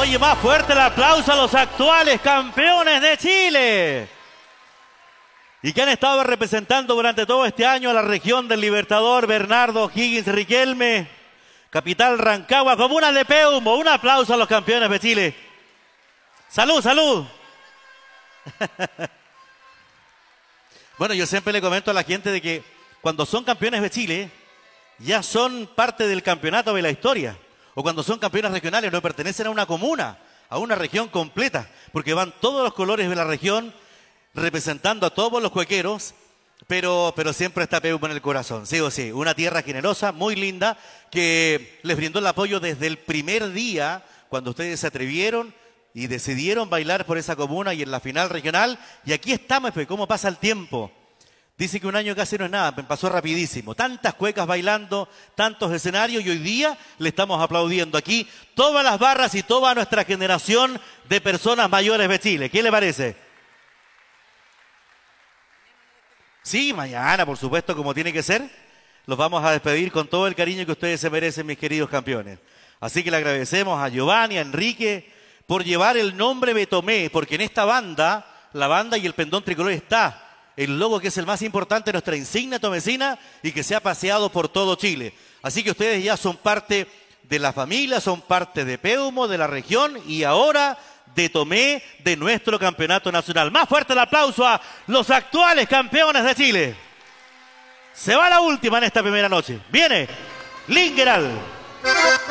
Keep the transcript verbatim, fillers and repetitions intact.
Oye, más fuerte el aplauso a los actuales campeones de Chile. Y que han estado representando durante todo este año a la región del Libertador, Bernardo Higgins Riquelme, capital Rancagua, comuna de Peumo. Un aplauso a los campeones de Chile. ¡Salud, salud! Bueno, yo siempre le comento a la gente de que cuando son campeones de Chile, ya son parte del campeonato de la historia. O cuando son campeones regionales, no pertenecen a una comuna, a una región completa, porque van todos los colores de la región representando a todos los cuequeros, pero, pero siempre está Peumo en el corazón, sí o sí. Una tierra generosa, muy linda, que les brindó el apoyo desde el primer día, cuando ustedes se atrevieron y decidieron bailar por esa comuna y en la final regional. Y aquí estamos, pues, ¿cómo pasa el tiempo? Dice que un año casi no es nada, pasó rapidísimo. Tantas cuecas bailando, tantos escenarios, y hoy día le estamos aplaudiendo aquí todas las barras y toda nuestra generación de personas mayores de Chile. ¿Qué le parece? Sí, mañana, por supuesto, como tiene que ser, los vamos a despedir con todo el cariño que ustedes se merecen, mis queridos campeones. Así que le agradecemos a Giovanni, a Enrique, por llevar el nombre Betomé, porque en esta banda, la banda y el pendón tricolor está el logo, que es el más importante de nuestra insignia tomecina y que se ha paseado por todo Chile. Así que ustedes ya son parte de la familia, son parte de Peumo, de la región y ahora de Tomé, de nuestro campeonato nacional. Más fuerte el aplauso a los actuales campeones de Chile. Se va la última en esta primera noche. Viene Lingeral.